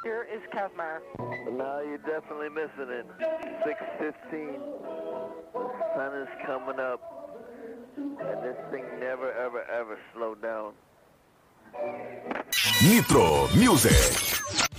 Here is Kazmar. No, you're definitely missing it. 6:15. The sun is coming up, and this thing never, ever, ever slowed down. Nitro Music.